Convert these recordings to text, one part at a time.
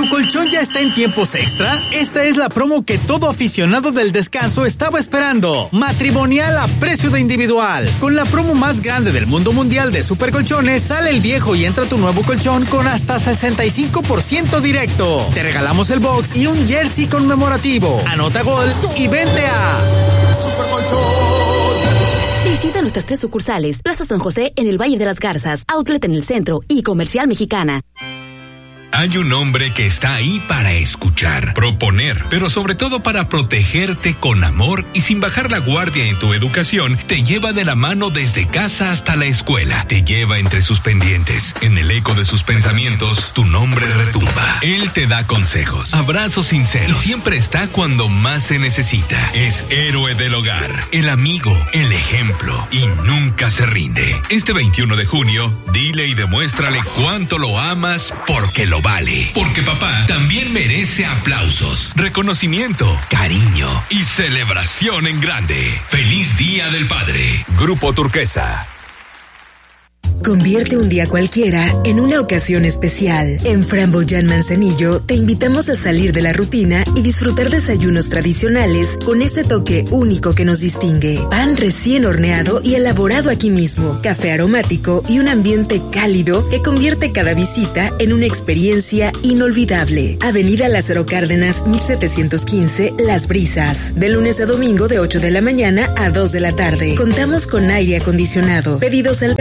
¿Tu colchón ya está en tiempos extra? Esta es la promo que todo aficionado del descanso estaba esperando. Matrimonial a precio de individual. Con la promo más grande del mundo mundial de supercolchones, sale el viejo y entra tu nuevo colchón con hasta 65% directo. Te regalamos el box y un jersey conmemorativo. Anota gol y vente a Supercolchones. Visita nuestras 3 sucursales: Plaza San José en el Valle de las Garzas, Outlet en el centro y Comercial Mexicana. Hay un hombre que está ahí para escuchar, proponer, pero sobre todo para protegerte con amor y sin bajar la guardia en tu educación. Te lleva de la mano desde casa hasta la escuela. Te lleva entre sus pendientes. En el eco de sus pensamientos, tu nombre retumba. Él te da consejos, abrazos sinceros y siempre está cuando más se necesita. Es héroe del hogar, el amigo, el ejemplo y nunca se rinde. Este 21 de junio, dile y demuéstrale cuánto lo amas porque lo vale. Porque papá también merece aplausos, reconocimiento, cariño y celebración en grande. ¡Feliz Día del Padre! Grupo Turquesa. Convierte un día cualquiera en una ocasión especial. En Framboyán Manzanillo te invitamos a salir de la rutina y disfrutar desayunos tradicionales con ese toque único que nos distingue. Pan recién horneado y elaborado aquí mismo, café aromático y un ambiente cálido que convierte cada visita en una experiencia inolvidable. Avenida Lázaro Cárdenas, 1715, Las Brisas. De lunes a domingo de 8 de la mañana a 2 de la tarde. Contamos con aire acondicionado. Pedidos al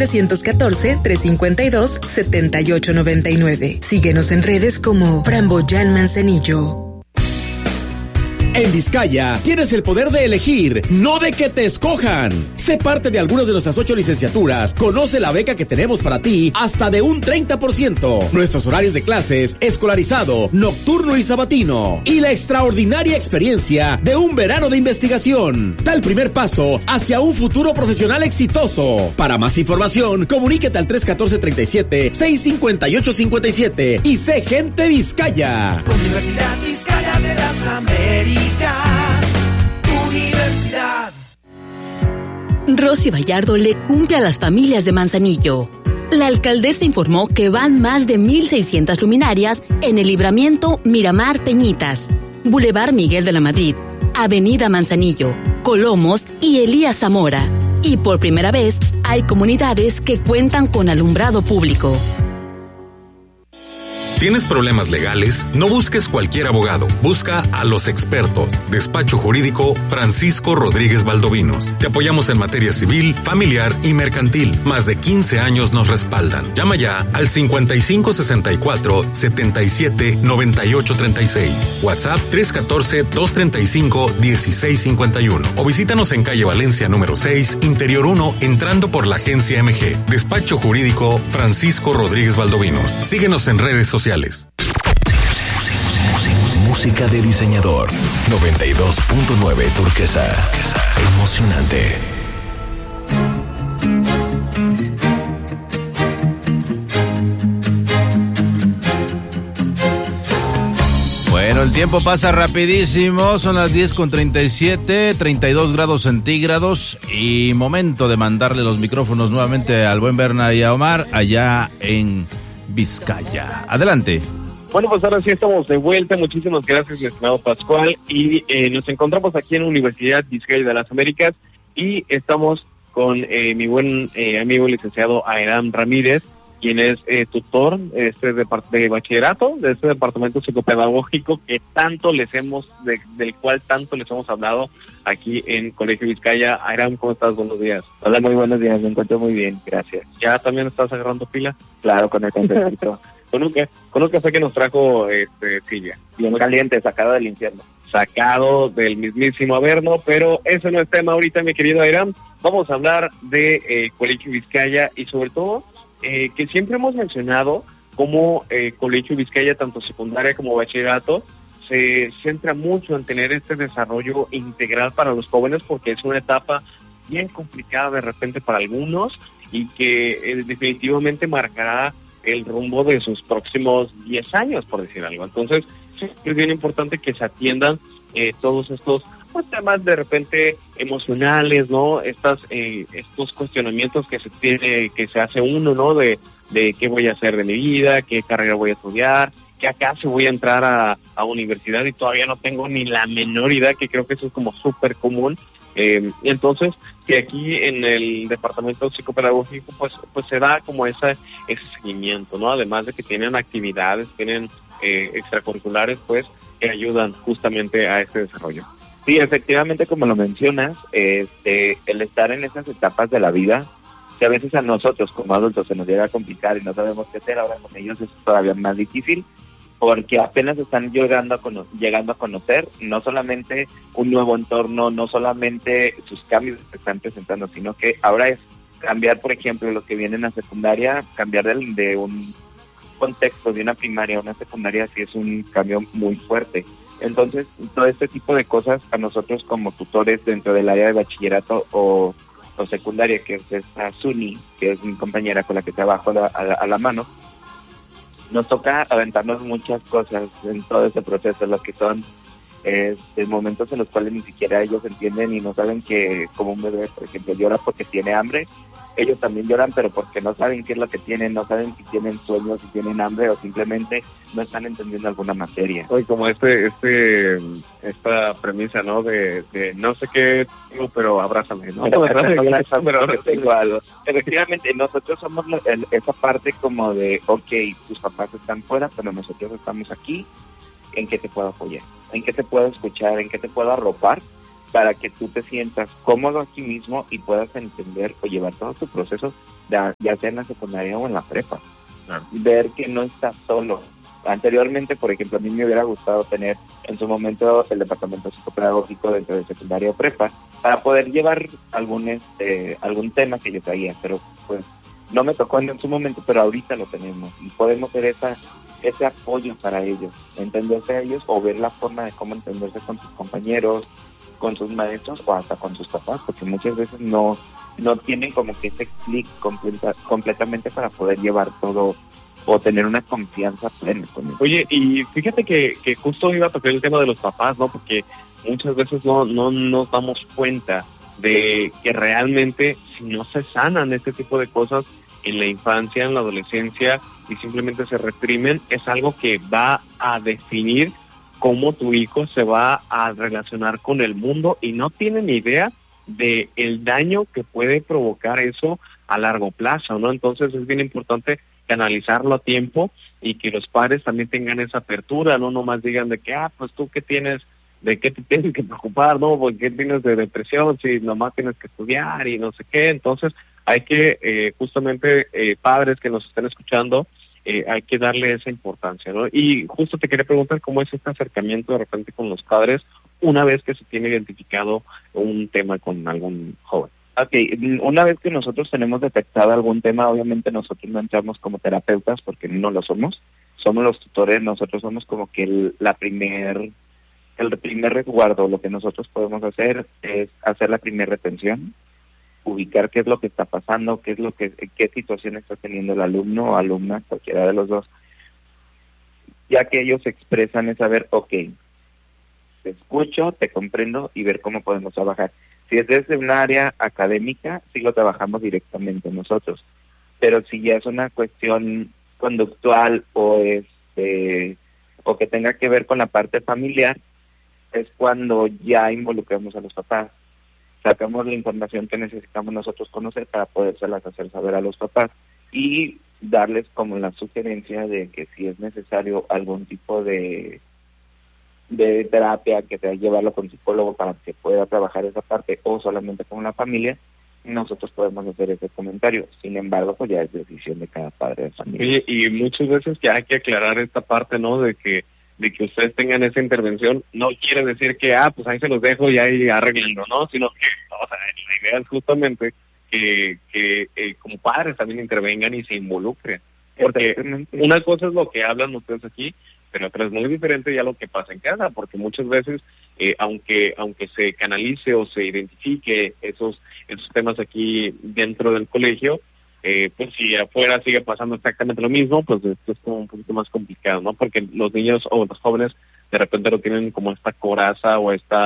314-352-7899. Síguenos en redes como Framboyán Manzanillo. En Vizcaya tienes el poder de elegir, no de que te escojan. Sé parte de algunas de nuestras 8 licenciaturas. Conoce la beca que tenemos para ti hasta de un 30%. Nuestros horarios de clases, escolarizado, nocturno y sabatino. Y la extraordinaria experiencia de un verano de investigación. Da el primer paso hacia un futuro profesional exitoso. Para más información, comuníquete al 314-37-658-57 y sé gente Vizcaya. Universidad Vizcaya de las Américas. Universidad. Rosy Vallardo le cumple a las familias de Manzanillo. La alcaldesa informó que van más de 1,600 luminarias en el libramiento Miramar Peñitas, Boulevard Miguel de la Madrid, Avenida Manzanillo, Colomos y Elías Zamora. Y por primera vez hay comunidades que cuentan con alumbrado público. ¿Tienes problemas legales? No busques cualquier abogado. Busca a los expertos. Despacho Jurídico Francisco Rodríguez Valdovinos. Te apoyamos en materia civil, familiar y mercantil. Más de 15 años nos respaldan. Llama ya al 5564-779836. WhatsApp 314-235-1651. O visítanos en calle Valencia número 6, Interior 1, entrando por la agencia MG. Despacho Jurídico Francisco Rodríguez Valdovinos. Síguenos en redes sociales. Música de diseñador. 92.9 Turquesa. Emocionante. Bueno, el tiempo pasa rapidísimo, son las 10:37, 32 grados centígrados y momento de mandarle los micrófonos nuevamente al buen Berna y a Omar allá en Vizcaya. Adelante. Bueno, pues ahora sí estamos de vuelta. Muchísimas gracias, mi estimado Pascual. Y nos encontramos aquí en la Universidad Vizcaya de las Américas y estamos con mi buen amigo licenciado Ayraham Ramírez, quien es tutor de bachillerato, de este departamento psicopedagógico que del cual tanto les hemos hablado aquí en Colegio Vizcaya. Ayraham, ¿cómo estás? Buenos días. Hola, muy buenos días, me encuentro muy bien, gracias. ¿Ya también estás agarrando pila? Claro, con el cafecito. Con un café que nos trajo Silvia. Bien caliente, sacado del infierno. Sacado del mismísimo Averno, pero eso no es tema ahorita, mi querido Ayraham. Vamos a hablar de Colegio Vizcaya y sobre todo que siempre hemos mencionado cómo Colegio Vizcaya, tanto secundaria como bachillerato, se centra mucho en tener este desarrollo integral para los jóvenes, porque es una etapa bien complicada de repente para algunos y que definitivamente marcará el rumbo de sus próximos 10 años, por decir algo. Entonces, es bien importante que se atiendan todos estos pues temas de repente emocionales, ¿no? Estos cuestionamientos que se hace uno, ¿no? De qué voy a hacer de mi vida, qué carrera voy a estudiar, que acaso voy a entrar a universidad y todavía no tengo ni la menor idea, que creo que eso es como súper común. Entonces, que aquí en el departamento psicopedagógico pues se da como ese seguimiento, ¿no? Además de que tienen actividades, tienen extracurriculares, pues, que ayudan justamente a este desarrollo. Sí, efectivamente, como lo mencionas, el estar en esas etapas de la vida, que a veces a nosotros como adultos se nos llega a complicar y no sabemos qué hacer, ahora con ellos es todavía más difícil, porque apenas están llegando a conocer no solamente un nuevo entorno, no solamente sus cambios que están presentando, sino que ahora es cambiar, por ejemplo, los que vienen a secundaria, cambiar de un contexto de una primaria a una secundaria, sí es un cambio muy fuerte. Entonces, todo este tipo de cosas a nosotros como tutores dentro del área de bachillerato o secundaria, que es esta Suni, que es mi compañera con la que trabajo a la mano, nos toca aventarnos muchas cosas en todo este proceso, lo que son momentos en los cuales ni siquiera ellos entienden y no saben que, como un bebé, por ejemplo, llora porque tiene hambre. Ellos también lloran, pero porque no saben qué es lo que tienen, no saben si tienen sueño, si tienen hambre o simplemente no están entendiendo alguna materia. Oye, como esta premisa, ¿no? De no sé qué tengo, pero abrázame, ¿no? Pero tengo algo. Efectivamente, nosotros somos esa parte como de, okay, tus papás están fuera, pero nosotros estamos aquí. ¿En qué te puedo apoyar? ¿En qué te puedo escuchar? ¿En qué te puedo arropar? Para que tú te sientas cómodo aquí mismo y puedas entender o llevar todo tu proceso, ya sea en la secundaria o en la prepa. Claro. Ver que no estás solo. Anteriormente, por ejemplo, a mí me hubiera gustado tener en su momento el departamento psicopedagógico dentro de secundaria o prepa para poder llevar algún tema que yo traía, pero pues no me tocó en su momento, pero ahorita lo tenemos y podemos ser ese apoyo para ellos, entenderse a ellos o ver la forma de cómo entenderse con sus compañeros, con sus maestros o hasta con sus papás, porque muchas veces no tienen como que ese clic completamente para poder llevar todo o tener una confianza plena con ellos. Oye, y fíjate que justo iba a tocar el tema de los papás, ¿no? Porque muchas veces no nos damos cuenta de que realmente si no se sanan este tipo de cosas en la infancia, en la adolescencia y simplemente se reprimen, es algo que va a definir cómo tu hijo se va a relacionar con el mundo y no tiene ni idea de el daño que puede provocar eso a largo plazo, ¿no? Entonces es bien importante canalizarlo a tiempo y que los padres también tengan esa apertura, no nomás digan de que, pues tú qué tienes, de qué te tienes que preocupar, ¿no? ¿Por qué tienes de depresión si nomás tienes que estudiar y no sé qué? Entonces hay que justamente padres que nos estén escuchando, hay que darle esa importancia, ¿no? Y justo te quería preguntar cómo es este acercamiento de repente con los padres una vez que se tiene identificado un tema con algún joven. Okay, una vez que nosotros tenemos detectado algún tema, obviamente nosotros no entramos como terapeutas porque no lo somos los tutores, nosotros somos como que el primer resguardo. Lo que nosotros podemos hacer es hacer la primera retención, ubicar qué es lo que está pasando, qué situación está teniendo el alumno o alumna, cualquiera de los dos, ya que ellos expresan es saber, te escucho, te comprendo y ver cómo podemos trabajar. Si es desde un área académica, sí lo trabajamos directamente nosotros, pero si ya es una cuestión conductual o que tenga que ver con la parte familiar, es cuando ya involucramos a los papás. Sacamos la información que necesitamos nosotros conocer para podérselas hacer saber a los papás y darles como la sugerencia de que si es necesario algún tipo de terapia, que sea llevarlo con psicólogo para que pueda trabajar esa parte o solamente con la familia, nosotros podemos hacer ese comentario. Sin embargo, pues ya es decisión de cada padre de familia. Oye, y muchas veces que hay que aclarar esta parte, ¿no? De que ustedes tengan esa intervención, no quiere decir que, pues ahí se los dejo y ahí arreglenlo, ¿no? Sino que, la idea es justamente que como padres también intervengan y se involucren. Porque una cosa es lo que hablan ustedes aquí, pero otra es muy diferente ya lo que pasa en casa, porque muchas veces, aunque se canalice o se identifique esos temas aquí dentro del colegio, pues si afuera sigue pasando exactamente lo mismo, pues esto es como un poquito más complicado, ¿no? Porque los niños o los jóvenes de repente lo tienen como esta coraza o esta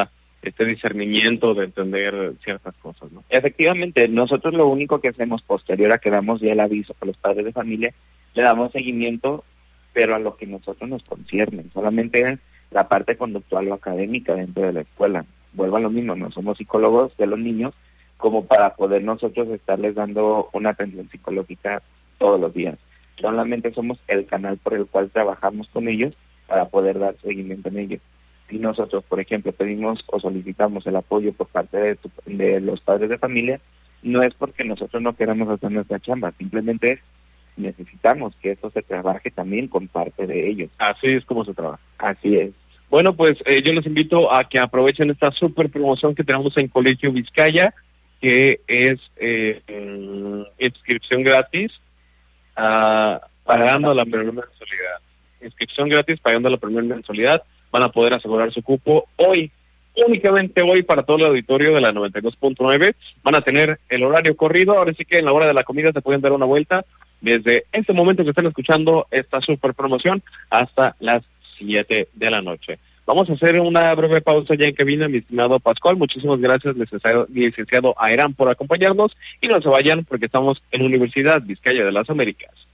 discernimiento de entender ciertas cosas, ¿no? Efectivamente, nosotros lo único que hacemos posterior a que damos ya el aviso a los padres de familia, le damos seguimiento, pero a lo que nosotros nos concierne, solamente la parte conductual o académica dentro de la escuela. Vuelvo a lo mismo, no somos psicólogos de los niños como para poder nosotros estarles dando una atención psicológica todos los días. Solamente somos el canal por el cual trabajamos con ellos para poder dar seguimiento en ellos. Si nosotros, por ejemplo, pedimos o solicitamos el apoyo por parte de los padres de familia, no es porque nosotros no queramos hacer nuestra chamba, simplemente necesitamos que esto se trabaje también con parte de ellos. Así es como se trabaja. Así es. Bueno, pues yo les invito a que aprovechen esta super promoción que tenemos en Colegio Vizcaya, que es inscripción gratis, pagando la primera mensualidad. Inscripción gratis, pagando la primera mensualidad. Van a poder asegurar su cupo hoy, únicamente hoy, para todo el auditorio de la 92.9. Van a tener el horario corrido. Ahora sí que en la hora de la comida se pueden dar una vuelta desde este momento que están escuchando esta super promoción hasta las 7 de la noche. Vamos a hacer una breve pausa ya en cabina, mi estimado Pascual. Muchísimas gracias, licenciado Airán, por acompañarnos. Y no se vayan porque estamos en Universidad Vizcaya de las Américas.